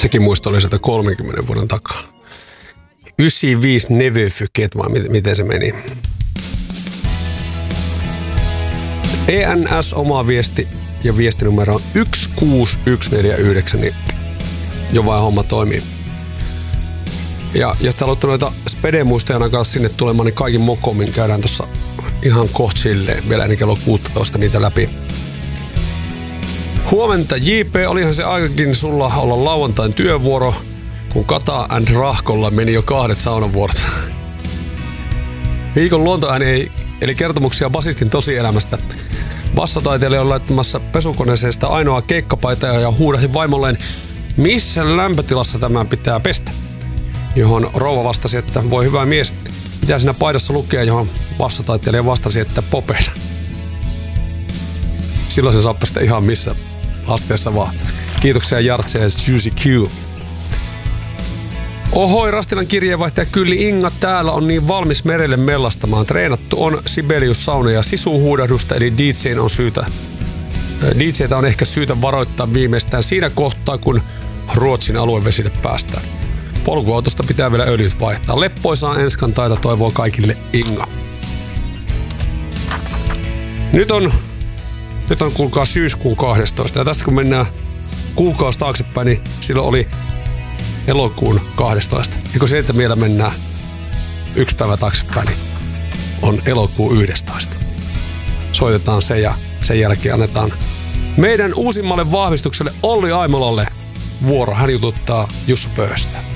Sekin muisto oli sieltä 30 vuoden takaa. 95 Nevyfyket, vai miten se meni. ENS oma viesti ja viestinumero on 16149, niin jo vain homma toimii. Ja jos te haluatte noita spedemuistojana kanssa sinne tulemaan, niin kaikin mokomin käydään tuossa ihan koht silleen, vielä ennen kello 16 niitä läpi. Huomenta JP, olihan se aikakin sulla olla lauantain työvuoro, kun Kata and Rahkolla meni jo 2 saunavuorot. Viikon luontoääni eli kertomuksia basistin tosielämästä. Bassotaiteilija on laittamassa pesukoneeseen sitä ainoa keikkapaitaa ja huudahin vaimolleen, missä lämpötilassa tämän pitää pestä. Johon rouva vastasi, että voi hyvä mies, mitä siinä paidassa lukee, johon bassotaiteilija vastasi, että popena. Silloin se saappa sitten ihan missä asteessa vaan. Kiitoksia Jartse ja Juicy Q. Ohoi, Rastilan kirjeenvaihtaja Kylli Inga täällä on niin valmis merelle mellastamaan. Treenattu on Sibelius sauna ja sisuhuudahdusta, eli DJtä on ehkä syytä varoittaa viimeistään siinä kohtaa, kun Ruotsin aluevesille päästään. Polkuautosta pitää vielä öljyt vaihtaa. Leppoisaa enskantaita toivoo kaikille Inga. Nyt on kuulkaa syyskuun 12. Ja tästä kun mennään kuukausi taaksepäin, niin silloin oli elokuun 12. Ja kun sieltä vielä mennään yksi päivä taaksepäin, niin on elokuun 11. Soitetaan se ja sen jälkeen annetaan meidän uusimmalle vahvistukselle Olli Aimolalle vuoro. Hän jututtaa Jussa Pöyhöstä.